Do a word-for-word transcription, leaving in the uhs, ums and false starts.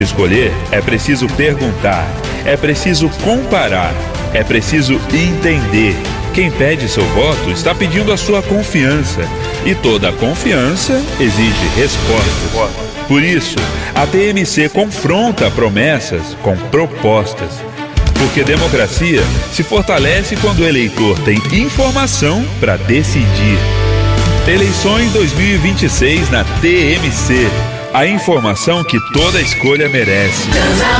Escolher é preciso perguntar, é preciso comparar, é preciso entender. Quem pede seu voto está pedindo a sua confiança, e toda confiança exige respostas. Por isso, a T M C confronta promessas com propostas. Porque democracia se fortalece quando o eleitor tem informação para decidir. Eleições dois mil e vinte e seis na T M C. A informação que toda escolha merece.